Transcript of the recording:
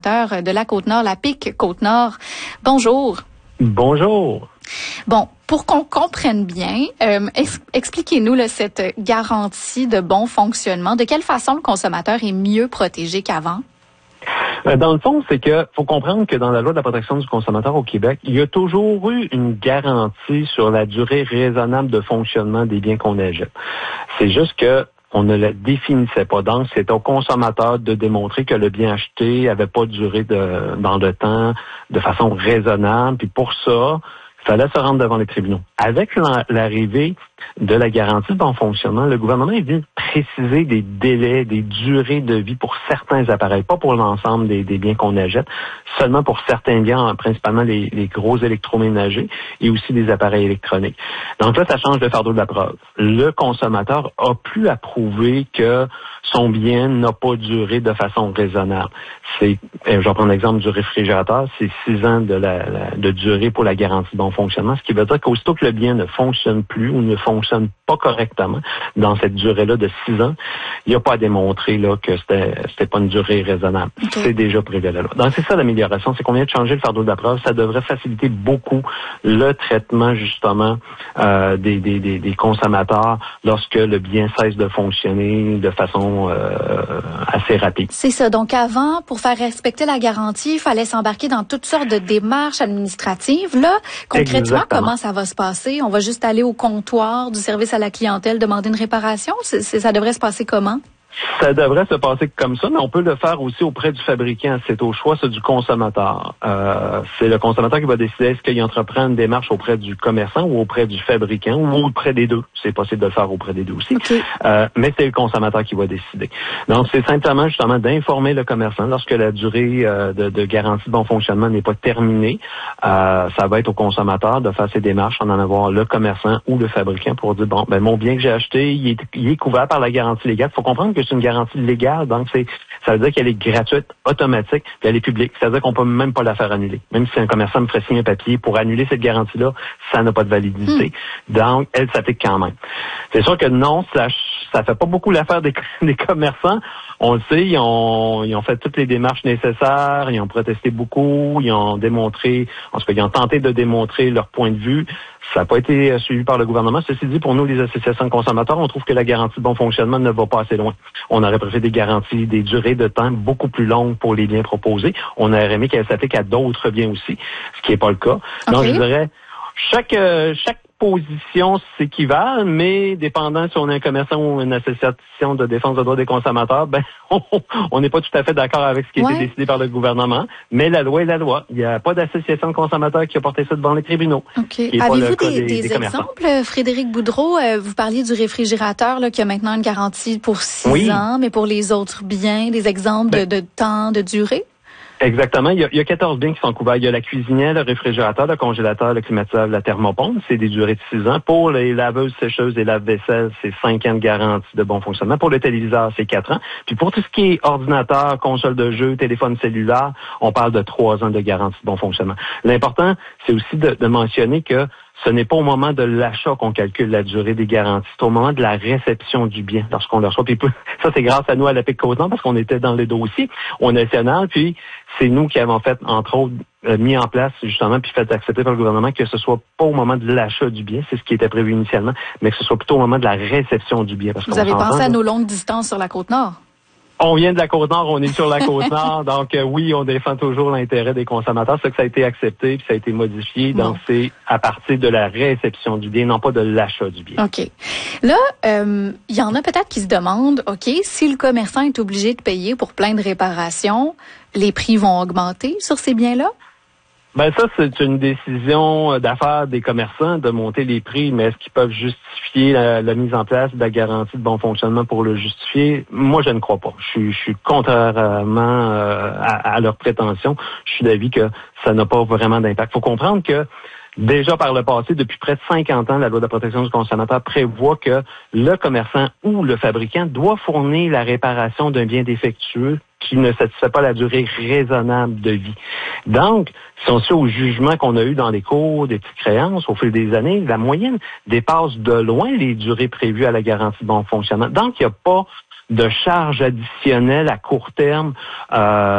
de la Côte-Nord, la PIC Côte-Nord. Bonjour. Bonjour. Bon, pour qu'on comprenne bien, expliquez-nous là, cette garantie de bon fonctionnement. De quelle façon le consommateur est mieux protégé qu'avant? Dans le fond, c'est que faut comprendre que dans la loi de la protection du consommateur au Québec, il y a toujours eu une garantie sur la durée raisonnable de fonctionnement des biens qu'on achète. C'est juste que on ne la définissait pas. Donc, c'est au consommateur de démontrer que le bien acheté avait pas duré dans le temps de façon raisonnable. Puis pour ça, il fallait se rendre devant les tribunaux. Avec l'arrivée de la garantie de bon fonctionnement, le gouvernement est venu préciser des délais, des durées de vie pour certains appareils, pas pour l'ensemble des biens qu'on achète, seulement pour certains biens, principalement les gros électroménagers et aussi des appareils électroniques. Donc là, ça change le fardeau de la preuve. Le consommateur a plus à prouver que son bien n'a pas duré de façon raisonnable. Je vais prendre l'exemple du réfrigérateur, c'est 6 ans de durée pour la garantie de bon fonctionnement, ce qui veut dire qu'aussitôt que le bien ne fonctionne plus ou ne fonctionne pas correctement dans cette durée-là de 6 ans, il n'y a pas à démontrer là, que c'était pas une durée raisonnable. Okay. C'est déjà prévu à la loi. Donc c'est ça l'amélioration, c'est qu'on vient de changer le fardeau de la preuve. Ça devrait faciliter beaucoup le traitement justement des consommateurs lorsque le bien cesse de fonctionner de façon assez rapide. C'est ça. Donc avant, pour faire respecter la garantie, il fallait s'embarquer dans toutes sortes de démarches administratives. Là, concrètement, exactement. Comment ça va se passer? On va juste aller au comptoir du service à la clientèle demander une réparation? Ça devrait se passer comment? Ça devrait se passer comme ça, mais on peut le faire aussi auprès du fabricant. C'est au choix, c'est du consommateur. C'est le consommateur qui va décider est-ce qu'il entreprend une démarche auprès du commerçant ou auprès du fabricant ou auprès des deux. C'est possible de le faire auprès des deux aussi. Okay. Mais c'est le consommateur qui va décider. Donc, c'est simplement justement d'informer le commerçant lorsque la durée de garantie de bon fonctionnement n'est pas terminée. Ça va être au consommateur de faire ses démarches, en avoir le commerçant ou le fabricant pour dire, bon, mon bien que j'ai acheté, il est couvert par la garantie légale. Il faut comprendre que c'est une garantie légale, donc ça veut dire qu'elle est gratuite, automatique, puis elle est publique. Ça veut dire qu'on peut même pas la faire annuler. Même si un commerçant me ferait signer un papier pour annuler cette garantie-là, ça n'a pas de validité. Donc, elle s'applique quand même. C'est sûr que non, ça fait pas beaucoup l'affaire des commerçants. On le sait, ils ont fait toutes les démarches nécessaires, ils ont protesté beaucoup, ils ont démontré, en tout cas, ils ont tenté de démontrer leur point de vue. Ça n'a pas été suivi par le gouvernement. Ceci dit, pour nous, les associations de consommateurs, on trouve que la garantie de bon fonctionnement ne va pas assez loin. On aurait préféré des garanties, des durées de temps beaucoup plus longues pour les biens proposés. On aurait aimé qu'elles s'appliquent à d'autres biens aussi, ce qui n'est pas le cas. Okay. Donc, je dirais, chaque position s'équivalent, mais dépendant si on est un commerçant ou une association de défense des droits des consommateurs, on n'est pas tout à fait d'accord avec ce qui a été décidé par le gouvernement, mais la loi est la loi. Il n'y a pas d'association de consommateurs qui a porté ça devant les tribunaux. Okay. Avez-vous des exemples, Frédéric Boudreau? Vous parliez du réfrigérateur là, qui a maintenant une garantie pour 6 ans, mais pour les autres biens, des exemples de temps, de durée? Exactement. Il y a 14 biens qui sont couverts. Il y a la cuisinière, le réfrigérateur, le congélateur, le climatiseur, la thermopompe. C'est des durées de 6 ans. Pour les laveuses, sécheuses et lave-vaisselle, c'est 5 ans de garantie de bon fonctionnement. Pour le téléviseur, c'est 4 ans. Puis pour tout ce qui est ordinateur, console de jeu, téléphone cellulaire, on parle de 3 ans de garantie de bon fonctionnement. L'important, c'est aussi de mentionner que ce n'est pas au moment de l'achat qu'on calcule la durée des garanties. C'est au moment de la réception du bien, lorsqu'on le reçoit. Puis ça, c'est grâce à nous à la PIC Côte-Nord, parce qu'on était dans les dossiers au national. Puis c'est nous qui avons fait, entre autres, mis en place, justement, puis fait accepter par le gouvernement que ce soit pas au moment de l'achat du bien, c'est ce qui était prévu initialement, mais que ce soit plutôt au moment de la réception du bien. Parce Vous avez pensé à nos longues distances sur la Côte-Nord? On vient de la Côte-Nord, on est sur la Côte-Nord, donc oui, on défend toujours l'intérêt des consommateurs. C'est que ça a été accepté, puis ça a été modifié, donc c'est à partir de la réception du bien, non pas de l'achat du bien. OK. Là, il y en a peut-être qui se demandent, OK, si le commerçant est obligé de payer pour plein de réparations, les prix vont augmenter sur ces biens-là? Ça, c'est une décision d'affaires des commerçants de monter les prix, mais est-ce qu'ils peuvent justifier la mise en place de la garantie de bon fonctionnement pour le justifier? Moi, je ne crois pas. Je suis contrairement à leurs prétentions. Je suis d'avis que ça n'a pas vraiment d'impact. Il faut comprendre que déjà par le passé, depuis près de 50 ans, la loi de protection du consommateur prévoit que le commerçant ou le fabricant doit fournir la réparation d'un bien défectueux qui ne satisfait pas la durée raisonnable de vie. Donc, si on se fait au jugement qu'on a eu dans les cours des petites créances au fil des années, la moyenne dépasse de loin les durées prévues à la garantie de bon fonctionnement. Donc, il n'y a pas de charges additionnelles à court terme